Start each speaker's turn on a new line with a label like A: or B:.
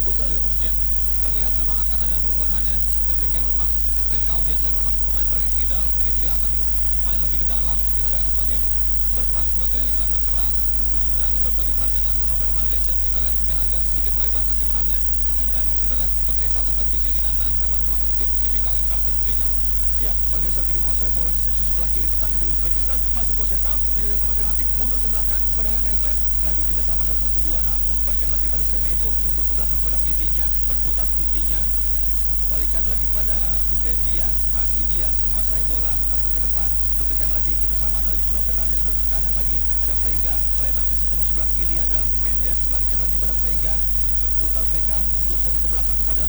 A: tunggal ya, Bu?
B: Ya, terlihat memang akan ada perubahan ya. Saya pikir memang Trincao biasa memang pemain bagi kidal, mungkin dia akan main lebih ke dalam, mungkin akan sebagai berperan sebagai gelandang serang dan akan berbagi peran dengan Bruno Fernandes yang kita lihat mungkin agak sedikit melebar nanti perannya. Dan kita lihat Conceição tetap di sisi kanan karena memang dia tipikal inverted winger.
A: Ya, Conceição kini menguasai bola di seksi sebelah kiri pertahanan dari Uzbekistan. Masih Conceição di penalti mundur ke belakang pada Neves. Lagi kerjasama 1-2 namun balikan lagi pada Semedo, mundur ke belakang pada Vitinha, berputar Vitinha. Balikan lagi pada Ruben Dias, masih Dias menguasai bola, menatap ke depan, berikan lagi kerjasama dari Bruno Fernandes, ke kanan lagi ada Veiga, lebar ke situ sebelah kiri ada Mendes, balikan lagi pada Veiga, berputar Veiga, mundur saja ke belakang kepada